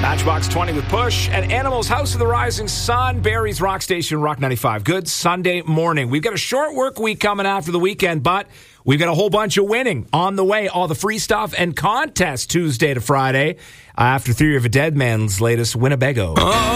Matchbox 20 with Push and Animals House of the Rising Sun, Barrie's Rock Station, Rock 95. Good Sunday morning. We've got a short work week coming after the weekend, but we've got a whole bunch of winning on the way. All the free stuff and contests Tuesday to Friday after Theory of a Dead Man's latest Winnebago.